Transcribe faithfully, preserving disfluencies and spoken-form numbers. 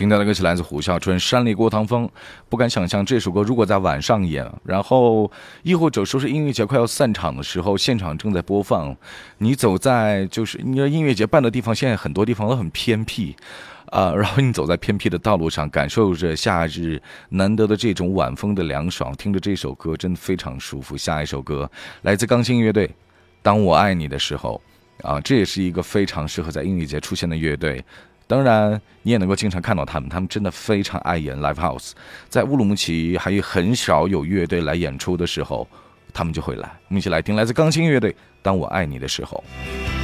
听到的歌曲来自胡啸春《山里过堂风》，不敢想象这首歌如果在晚上演，然后亦或者说是音乐节快要散场的时候，现场正在播放，你走在就是你的音乐节办的地方，现在很多地方都很偏僻。啊，然后你走在偏僻的道路上，感受着夏日难得的这种晚风的凉爽，听着这首歌真的非常舒服。下一首歌来自钢琴乐队《当我爱你的时候》，啊，这也是一个非常适合在音乐节出现的乐队。当然，你也能够经常看到他们，他们真的非常爱演 live house。在乌鲁木齐还很少有乐队来演出的时候，他们就会来。我们一起来听来自钢琴乐队《当我爱你的时候》。